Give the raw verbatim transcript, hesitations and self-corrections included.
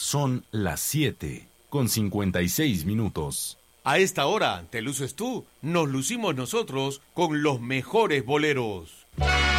Son las siete con cincuenta y seis minutos. A esta hora, te luces tú, nos lucimos nosotros con los mejores boleros.